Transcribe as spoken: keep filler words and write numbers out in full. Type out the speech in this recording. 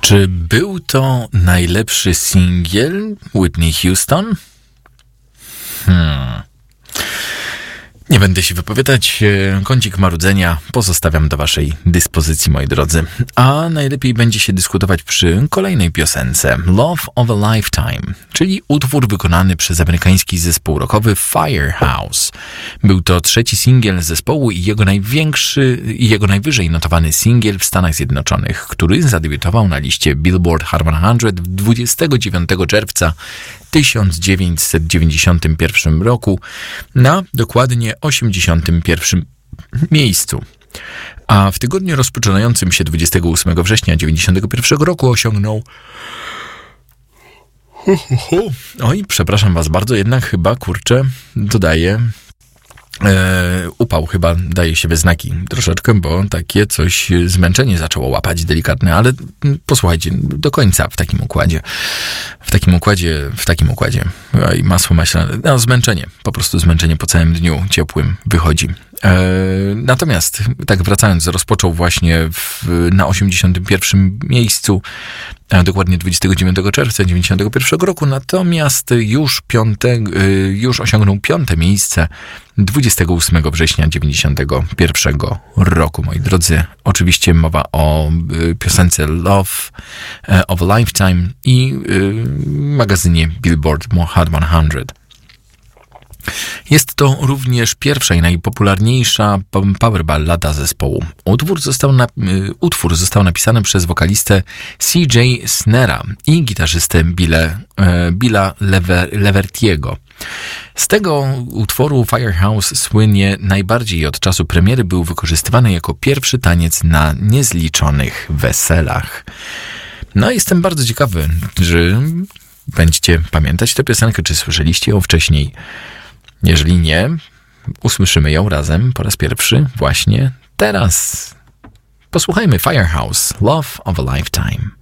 Czy był to najlepszy singiel Whitney Houston? Hmm... Nie będę się wypowiadać, kącik marudzenia pozostawiam do waszej dyspozycji, moi drodzy. A najlepiej będzie się dyskutować przy kolejnej piosence, Love of a Lifetime, czyli utwór wykonany przez amerykański zespół rockowy Firehouse. Był to trzeci singiel zespołu i jego największy, i jego najwyżej notowany singiel w Stanach Zjednoczonych, który zadebiutował na liście Billboard Hot sto dwudziestego dziewiątego czerwca tysiąc dziewięćset dziewięćdziesiątym pierwszym roku na dokładnie osiemdziesiątym pierwszym miejscu. A w tygodniu rozpoczynającym się dwudziestego ósmego września dziewięćdziesiątego pierwszego roku osiągnął... Oj, przepraszam was bardzo, jednak chyba, kurczę, dodaję... E, upał chyba daje się we znaki troszeczkę, bo takie coś zmęczenie zaczęło łapać delikatne, ale posłuchajcie do końca w takim układzie. W takim układzie, w takim układzie. I masło maślane, no zmęczenie, po prostu zmęczenie po całym dniu ciepłym wychodzi. E, natomiast, tak wracając, rozpoczął właśnie w, na osiemdziesiątym pierwszym miejscu, a dokładnie dwudziestego dziewiątego czerwca dziewięćdziesiątego pierwszego roku, natomiast już, piąte, już osiągnął piąte miejsce dwudziestego ósmego września dziewięćdziesiątego pierwszego roku, moi drodzy. Oczywiście mowa o piosence Love of a Lifetime i magazynie Billboard Hot sto. Jest to również pierwsza i najpopularniejsza power ballada zespołu. Utwór został, na, utwór został napisany przez wokalistę C J Snera i gitarzystę Bille, Billa Lever, Levertiego. Z tego utworu Firehouse słynie najbardziej od czasu premiery, był wykorzystywany jako pierwszy taniec na niezliczonych weselach. No jestem bardzo ciekawy, że będziecie pamiętać tę piosenkę, czy słyszeliście ją wcześniej. Jeżeli nie, usłyszymy ją razem po raz pierwszy właśnie teraz. Posłuchajmy Firehouse, Love of a Lifetime.